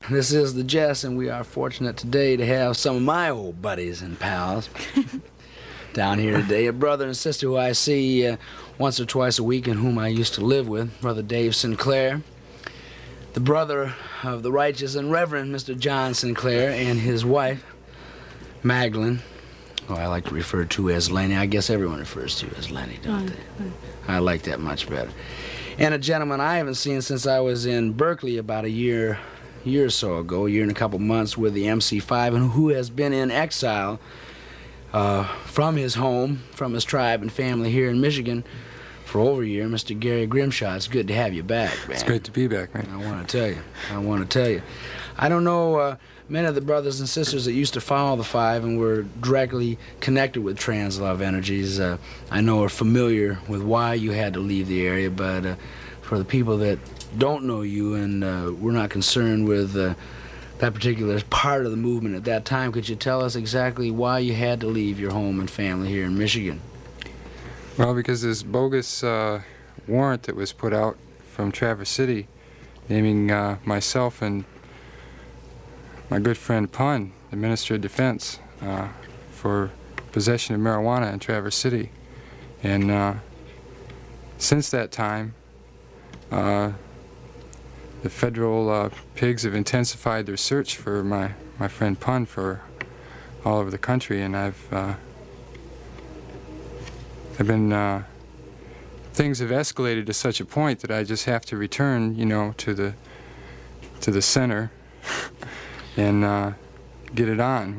This is the Jess, and we are fortunate today to have some of my old buddies and pals down here today. A brother and sister who I see once or twice a week and whom I used to live with, Brother Dave Sinclair, the brother of the righteous and Reverend Mr. John Sinclair, and his wife, Magdalene, who I like to refer to as Lenny. I guess everyone refers to you as Lenny, don't they? I like that much better. And a gentleman I haven't seen since I was in Berkeley about a year or so ago, a year and a couple months with the MC5, and who has been in exile from his home, from his tribe and family here in Michigan for over a year, Mr. Gary Grimshaw. It's good to have you back, man. It's great to be back, man. I want to tell you. I don't know many of the brothers and sisters that used to follow the Five and were directly connected with Trans-Love Energies. I know are familiar with why you had to leave the area, but for the people that don't know you and we're not concerned with that particular part of the movement at that time, could you tell us exactly why you had to leave your home and family here in Michigan? Well, because this bogus warrant that was put out from Traverse City naming myself and my good friend Pun, the Minister of Defense, for possession of marijuana in Traverse City. And since that time, the federal pigs have intensified their search for my friend Pun for all over the country, and I've been things have escalated to such a point that I just have to return, you know, to the center and get it on.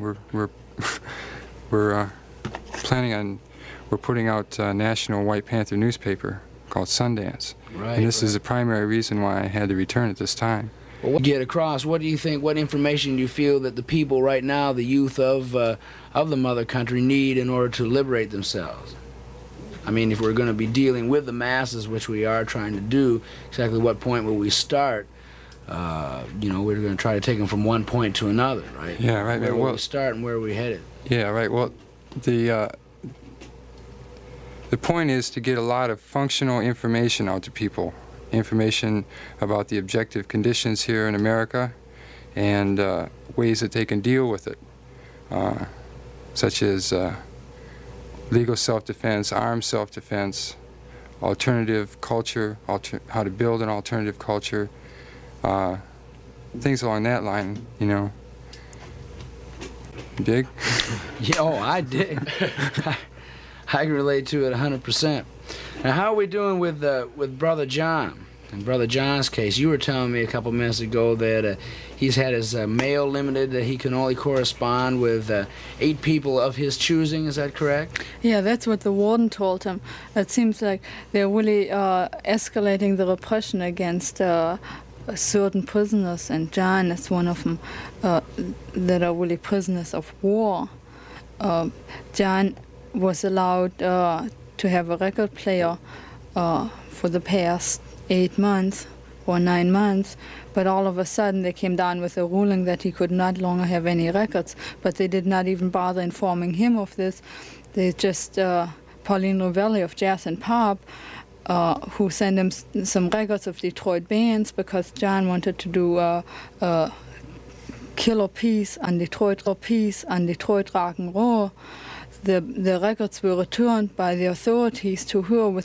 We're planning on putting out a national White Panther newspaper called Sundance. Right. And this is the primary reason why I had to return at this time. Well, what get across? What do you think? What information do you feel that the people right now, the youth of the mother country, need in order to liberate themselves? I mean, if we're going to be dealing with the masses, which we are trying to do, exactly what point will we start? You know, we're going to try to take them from one point to another, right? Yeah, right. Where will we start and where are we headed? Yeah, right. Well, the point is to get a lot of functional information out to people, information about the objective conditions here in America and ways that they can deal with it, such as legal self-defense, armed self-defense, alternative culture, how to build an alternative culture, things along that line, you know. Dig? Yeah, oh, I dig. I can relate to it 100%. Now, how are we doing with Brother John? In Brother John's case, you were telling me a couple minutes ago that he's had his mail limited, that he can only correspond with 8 people of his choosing. Is that correct? Yeah, that's what the warden told him. It seems like they're really escalating the repression against certain prisoners, and John is one of them that are really prisoners of war. John was allowed to have a record player for the past 8 months or 9 months, but all of a sudden they came down with a ruling that he could not longer have any records, but they did not even bother informing him of this. They just, Pauline Rovelli of Jazz and Pop, who sent him some records of Detroit bands because John wanted to do a killer piece on Detroit rock and roll. The records were returned by the authorities to her with